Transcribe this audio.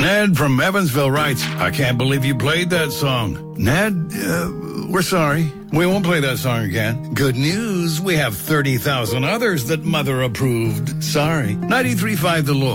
Ned from Evansville writes, I can't believe you played that song. Ned, we're sorry. We won't play that song again. Good news, we have 30,000 others that Mother approved. Sorry. 93.5 The Local.